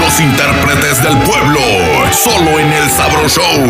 Los intérpretes del pueblo, solo en el Sabro Show.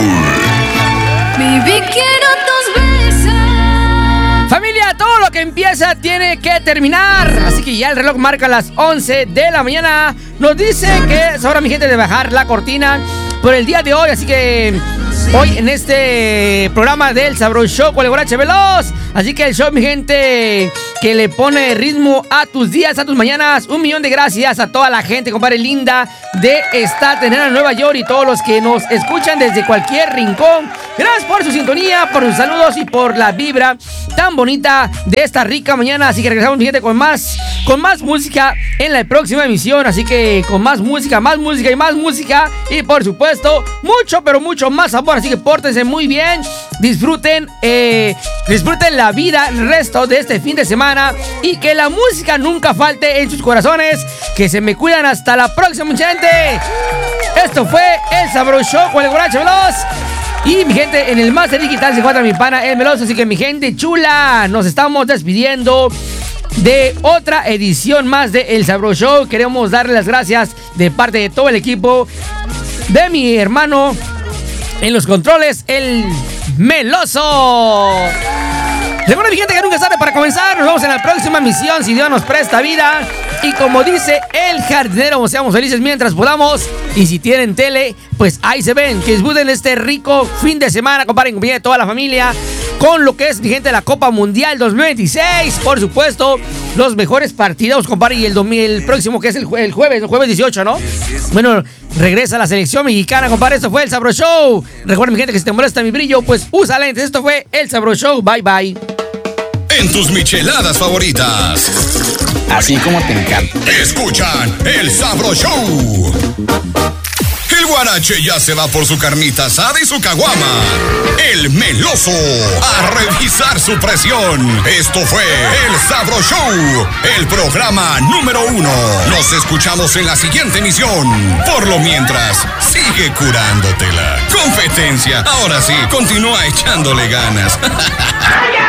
Baby, quiero tus besos. Familia, todo lo que empieza tiene que terminar. Así que ya el reloj marca las 11 de la mañana. Nos dice que es hora, mi gente, de bajar la cortina por el día de hoy. Así que hoy en este programa del Sabro Show con el Guarache Veloz. Así que el show, mi gente, que le pone ritmo a tus días, a tus mañanas. 1,000,000 de gracias a toda la gente, compadre linda, de Staten Island, Nueva York, y todos los que nos escuchan desde cualquier rincón. Gracias por su sintonía, por sus saludos y por la vibra tan bonita de esta rica mañana. Así que regresamos, mi gente, con más música en la próxima emisión. Así que con más música y más música. Y por supuesto, mucho, pero mucho más sabor. Así que pórtense muy bien. Disfruten la vida el resto de este fin de semana. Y que la música nunca falte en sus corazones. Que se me cuidan. Hasta la próxima, mucha gente. Esto fue el Sabro Show con el Guarache Veloz. Y mi gente, en el máster digital se encuentra mi pana El Meloso. Así que mi gente chula, nos estamos despidiendo de otra edición más de El Sabro Show. Queremos darle las gracias de parte de todo el equipo, de mi hermano en los controles, El Meloso. Recuerden, mi gente, que nunca sabe para comenzar. Nos vemos en la próxima misión, si Dios nos presta vida. Y como dice el jardinero, seamos felices mientras podamos. Y si tienen tele, pues ahí se ven. Que disfruten este rico fin de semana, compadre, en compañía de toda la familia, con lo que es, mi gente, la Copa Mundial 2026. Por supuesto, los mejores partidos, compadre. Y el próximo, que es el jueves 18, ¿no? Bueno, regresa la selección mexicana, compadre. Esto fue el Sabro Show. Recuerden, mi gente, que si te molesta mi brillo, pues usa lentes. Esto fue el Sabro Show. Bye, bye. En tus micheladas favoritas, así como te encanta, escuchan el Sabro Show. El Guarache ya se va por su carnita asada y su caguama. El Meloso a revisar su presión. Esto fue el Sabro Show, el programa número 1. Nos escuchamos en la siguiente emisión. Por lo mientras, sigue curándotela. Competencia, ahora sí, continúa echándole ganas.